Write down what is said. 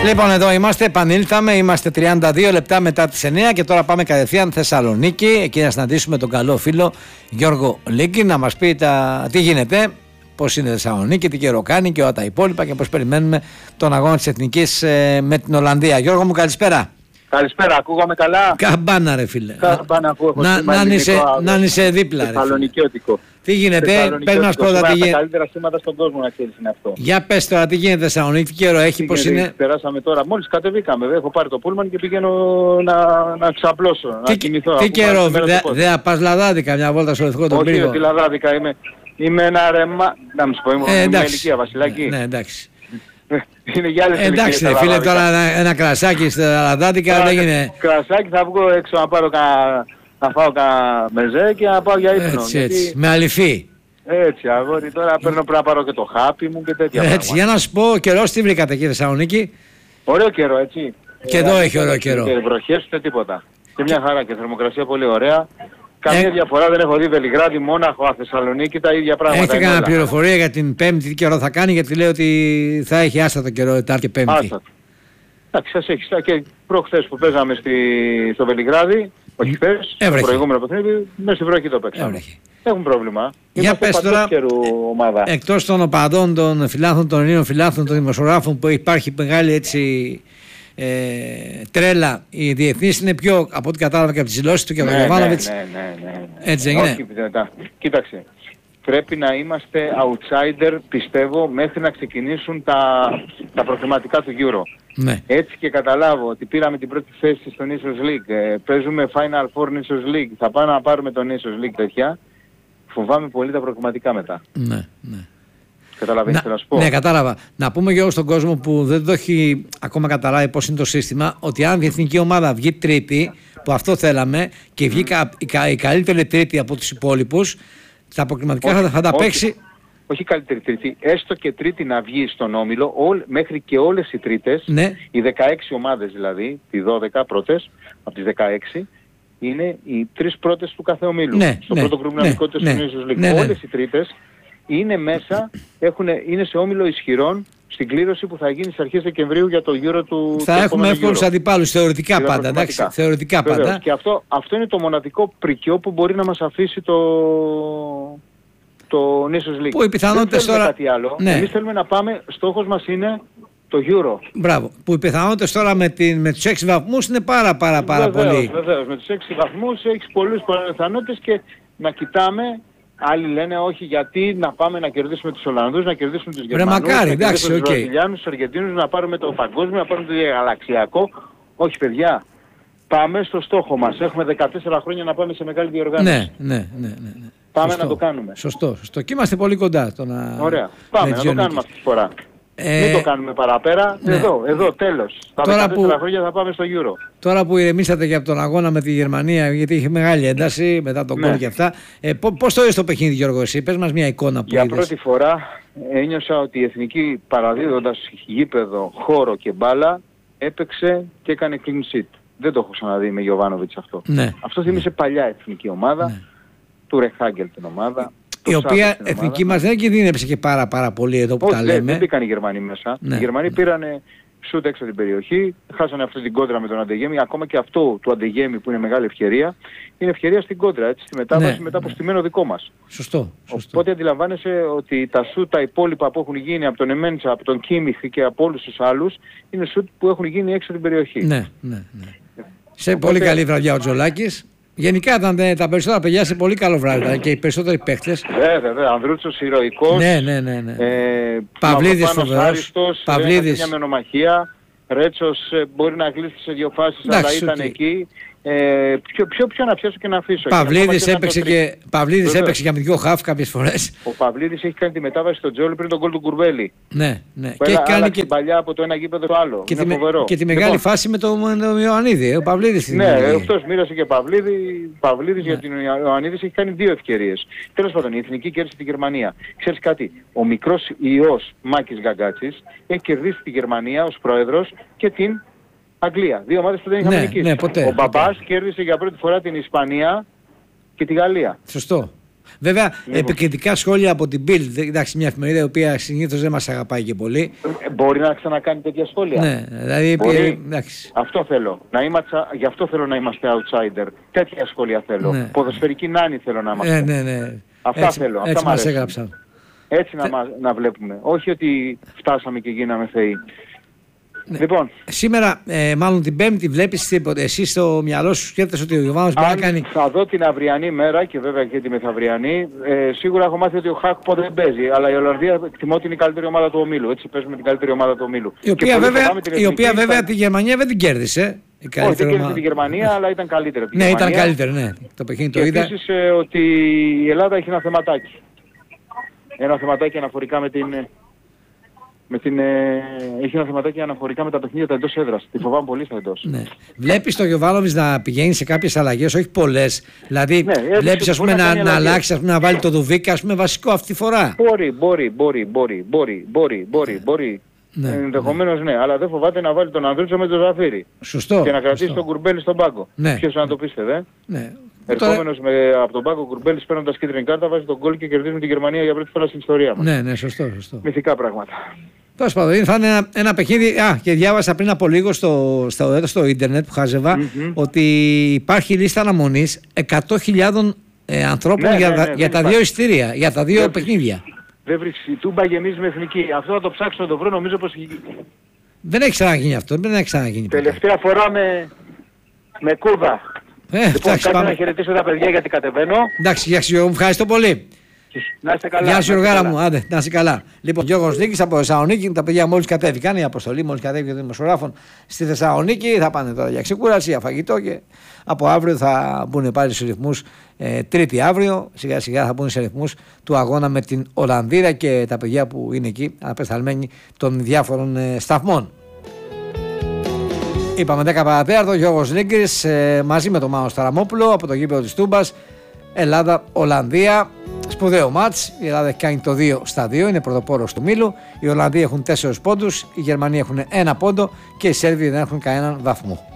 Λοιπόν, εδώ είμαστε, επανήλθαμε, είμαστε 32 λεπτά μετά τις 9 και τώρα πάμε κατευθείαν Θεσσαλονίκη, εκεί να συναντήσουμε τον καλό φίλο Γιώργο Λίγκη, να μας πει τι γίνεται, πώς είναι Θεσσαλονίκη, τι καιρό κάνει και όλα τα υπόλοιπα και πώς περιμένουμε τον αγώνα της Εθνικής με την Ολλανδία. Γιώργο μου, καλησπέρα. Καλησπέρα, ακούγαμε καλά. Καμπάνα ρε φίλε. Καμπάνα που έχω να είσαι δίπλα ρε. Θεσσαλονικιώτικο. Τι γίνεται, πες μας πρώτα τι γίνεται. Τα καλύτερα σήματα στον κόσμο να ξέρεις είναι αυτό. Για πες τώρα τι γίνεται Θεσσαλονίκη, τι καιρό έχει, πώς είναι. Περάσαμε τώρα, μόλις κατεβήκαμε, έχω πάρει το πούλμαν και πηγαίνω να ξαπλώσω, να κοιμηθώ. Τι καιρό, δεν πας λαδάδικα μια βόλτα στο Λευκό τον Πύργο. Όχι, λαδάδικα είμαι ένα ρεμά, να μην σου πω, είμαι ηλικία Βασιλάκη. Ναι, εντάξει. Είναι για άλλες εντάξει ρε φίλε, τώρα ένα κρασάκι στα λαδάτικα δεν είναι. Κρασάκι θα βγω έξω να πάρω να φάω κανένα μεζέ και να πάω για ύπνο. Έτσι, με αληφή. Έτσι, αγόρι, τώρα πρέπει να πάρω και το χάπι μου και τέτοια. Έτσι, για να σου πω, καιρός τι βρήκατε εκεί Θεσσαλονίκη. Ωραίο καιρό, έτσι. Και εδώ έχει ωραίο καιρό. Και βροχές ούτε τίποτα. Και μια χαρά και θερμοκρασία πολύ ωραία. Καμία διαφορά δεν έχω δει Βελιγράδι, Μόναχο, Θεσσαλονίκη, τα ίδια πράγματα. Έχετε κανένα πληροφορία για την Πέμπτη, τι καιρό θα κάνει, γιατί λέει ότι θα έχει άστατο καιρό Τετάρτη και Πέμπτη. Άστατο. Εντάξει, σας έχει. Και προχθές που παίζαμε στο Βελιγράδι, όχι χθες, το προηγούμενο παιχνίδι, μέσα στη βροχή το παίξαμε. Έχουν πρόβλημα. Για πες τώρα, εκτός των οπαδών, των φιλάθλων, των Ελλήνων φιλάθλων, των δημοσιογράφων που υπάρχει μεγάλη έτσι τρέλα, οι διεθνείς είναι πιο από ό,τι κατάλαβα και από τις δηλώσεις του και από τον Γιωβάνοβιτς. Ναι. Έτσι δεν είναι. Κοίταξε. Πρέπει να είμαστε outsider, πιστεύω, μέχρι να ξεκινήσουν τα προκριματικά του Euro. Ναι. Έτσι και καταλάβω ότι πήραμε την πρώτη θέση στο Nations League, παίζουμε Final Four Nations League, θα πάμε να πάρουμε το Nations League τέτοια. Φοβάμαι πολύ τα προκριματικά μετά. Ναι. Καταλαβαίνεις τι να σου πω. Ναι, κατάλαβα. Να πούμε και εγώ στον κόσμο που δεν το έχει ακόμα καταλάβει πώς είναι το σύστημα, ότι αν η εθνική ομάδα βγει τρίτη, που αυτό θέλαμε, και βγει η καλύτερη τρίτη από τους υπόλοιπους, τα προκριματικά θα τα παίξει. Όχι καλύτερη τρίτη, έστω και τρίτη να βγει στον όμιλο, μέχρι και όλες οι τρίτες, ναι. Οι 16 ομάδες δηλαδή, οι 12 πρώτες, από τις 16, είναι οι 3 πρώτες του κάθε ομίλου. Ναι, στο πρώτο γκρουπ του Nations League. Όλες οι τρίτες είναι μέσα, είναι σε όμιλο ισχυρών στην κλήρωση που θα γίνει στις αρχές Δεκεμβρίου για το Euro του. Θα έχουμε εύκολους αντιπάλους, θεωρητικά πάντα, εντάξει, θεωρητικά πάντα. Και αυτό είναι το μοναδικό πρικιό που μπορεί να μας αφήσει το Nations League. Που οι πιθανότητες τώρα. Κάτι άλλο. Ναι. Εμείς θέλουμε να πάμε, στόχος μας είναι το Euro. Μπράβο. Που οι πιθανότητες τώρα με τους 6 βαθμούς είναι πάρα πολύ. Βεβαίως. Με τους 6 βαθμούς έχεις πολλές πιθανότητες και να κοιτάμε. Άλλοι λένε όχι, γιατί να πάμε να κερδίσουμε τους Ολλανδούς, να κερδίσουμε τους Γερμανούς, να κερδίσουμε τους Βραζιλιάνους, τους Αργεντίνους, να πάρουμε το παγκόσμιο, να πάρουμε το γαλαξιακό. Όχι παιδιά, πάμε στο στόχο μας. Έχουμε 14 χρόνια να πάμε σε μεγάλη διοργάνωση. Ναι. Πάμε σωστό, να το κάνουμε. Σωστό. Και είμαστε πολύ κοντά. Ωραία. Πάμε να το κάνουμε αυτή τη φορά. Μην το κάνουμε παραπέρα. Ναι. Εδώ τέλος. Τα 14 χρόνια θα πάμε στο Euro. Τώρα που ηρεμήσατε και από τον αγώνα με τη Γερμανία, γιατί είχε μεγάλη ένταση μετά τον γκολ και αυτά. Πώς το είδες το παιχνίδι, Γιώργο, εσύ? Πες μας μια εικόνα που είδες. Για πρώτη φορά ένιωσα ότι η Εθνική, παραδίδοντας γήπεδο, χώρο και μπάλα, έπαιξε και έκανε clean sheet. Δεν το έχω ξαναδεί με Γιωβάνοβιτς αυτό. Ναι. Αυτό θύμισε παλιά εθνική ομάδα, του Ρεχάγκελ την ομάδα. Η οποία εθνική μας δεν κινδύνεψε και πάρα πολύ εδώ που τα λέμε. Δεν μπήκαν οι Γερμανοί μέσα. Οι Γερμανοί πήρανε σούτ έξω την περιοχή, χάσανε αυτή την κόντρα με τον Αντεγέμι. Ακόμα και αυτό του Αντεγέμι που είναι μεγάλη ευκαιρία, είναι ευκαιρία στην κόντρα, έτσι, στη μετάβαση μετά από στημένο δικό μας. Σωστό. Οπότε αντιλαμβάνεσαι ότι τα σούτ τα υπόλοιπα που έχουν γίνει από τον Εμέντσα, από τον Κίμιχ και από όλους τους άλλους, είναι σούτ που έχουν γίνει έξω την περιοχή. Ναι. Σε πολύ καλή βραδιά ο Τζολάκης. Γενικά ήταν τα περισσότερα παιδιά σε πολύ καλό βράδυ και οι περισσότεροι παίχτες. Βέβαια, Ανδρούτσος ηρωικός. Ναι. Παυλίδης φοβερός. Παυλίδης. Μια μενομαχία. Ρέτσος μπορεί να κλείσει σε 2 φάσεις, αλλά ήταν εκεί. Ποιο να πιάσω και να αφήσω. Παυλίδης έπαιξε και με 2 χαφ κάποιες φορές. Ο Παυλίδης έχει κάνει τη μετάβαση στο Τζόλι πριν τον γκολ του Κουρμπέλη. Ναι. Και έχει κάνει και παλιά από το ένα γήπεδο στο άλλο. Είναι φοβερό. Και τη μεγάλη φάση με τον Ιωαννίδη. Ο Παυλίδης. Ναι, αυτός μοίρασε και Παυλίδης γιατί ο Ιωαννίδης έχει κάνει 2 ευκαιρίες. Τέλος πάντων, η Εθνική κέρδισε τη Γερμανία. Ξέρεις κάτι, ο μικρός ιός Μάκης Γκαγκάτσης έχει κερδίσει τη Γερμανία ως πρόεδρος και την Αγγλία. 2 ομάδες που δεν είχαμε νικήσει. Ποτέ. Ο Μπαμπάς κέρδισε για πρώτη φορά την Ισπανία και τη Γαλλία. Σωστό. Βέβαια, επικριτικά σχόλια από την Bild, εντάξει, μια εφημερίδα η οποία συνήθως δεν μας αγαπάει και πολύ. Μπορεί να ξανακάνει τέτοια σχόλια. Ναι, δηλαδή. Εντάξει. Αυτό θέλω. Γι' αυτό θέλω να είμαστε outsider. Τέτοια σχόλια θέλω. Ναι. Ποδοσφαιρική νάνη θέλω να είμαστε. Ναι. Αυτά έτσι, θέλω. Έτσι μας έγραψαν. Έτσι να βλέπουμε. Όχι ότι φτάσαμε και γίναμε θεοί. Ναι. Λοιπόν. Σήμερα, μάλλον την Πέμπτη, βλέπεις τίποτα. Εσύ στο μυαλό σου σκέφτεσαι ότι ο Γιωβάνος μπορεί να κάνει. Θα δω την αυριανή μέρα και βέβαια και τη μεθαυριανή. Σίγουρα έχω μάθει ότι ο Χάκ ποτέ δεν παίζει. Αλλά η Ολλανδία εκτιμώ ότι είναι η καλύτερη ομάδα του ομίλου. Έτσι παίζουμε την καλύτερη ομάδα του ομίλου. Η οποία βέβαια τη Γερμανία δεν την κέρδισε. Όχι, δεν κέρδισε τη Γερμανία, αλλά ήταν καλύτερη. Ναι, ήταν καλύτερη, ναι. Το παιχνίδι το είδα. Επίσης ότι η Ελλάδα έχει ένα θεματάκι. Ένα θεματάκι αναφορικά έχει ένα θεματάκι αναφορικά με τα παιχνίδια τα εντός έδρας. Τη φοβάμαι πολύ στα εντός. Ναι. Βλέπεις τον Γιωβάνοβιτς να πηγαίνει σε κάποιες αλλαγές, όχι πολλές. Δηλαδή, ναι, βλέπεις ας πούμε να αλλάξει, ας πούμε, να βάλει το Δουβίκα, ας πούμε, βασικό αυτή τη φορά. Μπορεί. Ναι, ενδεχομένως ναι, αλλά δεν φοβάται να βάλει τον Ανδρούτσο με τον Ζαφύρι. Σωστό. Και να κρατήσει τον Κουρμπέλη στον πάγκο. Ναι. Ποιος να το πίστευε. Ναι. Ερχόμενος από τον πάγκο Κουρμπέλης παίρνοντας κίτρινη κάρτα, βάζει τον γκολ και κερδίζουμε τη Γερμανία για πρώτη φορά στην ιστορία μας. Ναι, σωστό. Μυθικά πράγματα. Τέλος πάντων, θα είναι ένα παιχνίδι. Και διάβασα πριν από λίγο στο ίντερνετ που χάζευα ότι υπάρχει λίστα αναμονής 100.000 ανθρώπων για τα δύο εισιτήρια, για τα δύο παιχνίδια. Δεν βρίσκει. Η Τούμπα γεμίζει με εθνική. Αυτό θα το ψάξω να το βρω, νομίζω πως. Δεν έχει ξαναγίνει αυτό. Τελευταία φορά με Κούβα. Λοιπόν, κάτσε να χαιρετήσω τα παιδιά γιατί κατεβαίνω. Εντάξει, γεια σου, ευχαριστώ πολύ. Να είστε καλά. Γεια σου, Γιωργάρα μου. Άντε, να είστε καλά. Λοιπόν, Γιώργος Νίκης από Θεσσαλονίκη. Τα παιδιά μόλις κατέβηκαν. Η αποστολή μόλις κατέβηκε των δημοσιογράφων στη Θεσσαλονίκη. Θα πάνε τώρα για ξεκούραση, για φαγητό και από αύριο θα μπουν πάλι στους ρυθμούς. Τρίτη αύριο, σιγά σιγά θα μπουν σε ρυθμούς του αγώνα με την Ολλανδία και τα παιδιά που είναι εκεί, απεσταλμένοι των διάφορων σταθμών. Είπαμε 10 παρατέταρτο, Γιώργος Νίκης μαζί με τον Μάνο Σταραμόπουλο από το γήπεδο της Τούμπας. Ελλάδα-Ολλανδία. Σπουδαίο μάτς. Η Ελλάδα έχει κάνει το 2-2, είναι πρωτοπόρος του ομίλου. Οι Ολλανδοί έχουν 4 πόντους, οι Γερμανοί έχουν 1 πόντο και οι Σέρβοι δεν έχουν κανέναν βαθμό.